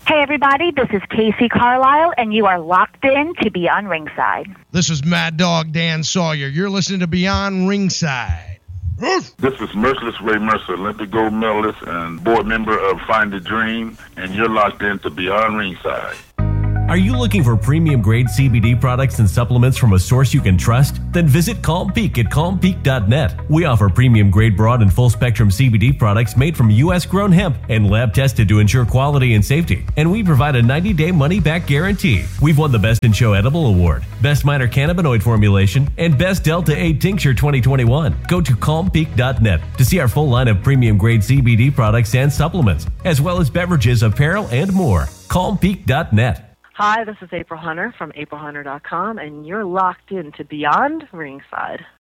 Hey, everybody, this is Casey Carlisle, and you are locked in to Beyond Ringside. This is Mad Dog Dan Sawyer. You're listening to Beyond Ringside. This is Merciless Ray Mercer, Olympic gold medalist and board member of Find the Dream, and you're locked in to Beyond Ringside. Are you looking for premium-grade CBD products and supplements from a source you can trust? Then visit Calm Peak at calmpeak.net. We offer premium-grade broad and full-spectrum CBD products made from U.S.-grown hemp and lab-tested to ensure quality and safety. And we provide a 90-day money-back guarantee. We've won the Best in Show Edible Award, Best Minor Cannabinoid Formulation, and Best Delta 8 Tincture 2021. Go to calmpeak.net to see our full line of premium-grade CBD products and supplements, as well as beverages, apparel, and more. calmpeak.net. Hi, this is April Hunter from aprilhunter.com, and you're locked into Beyond Ringside.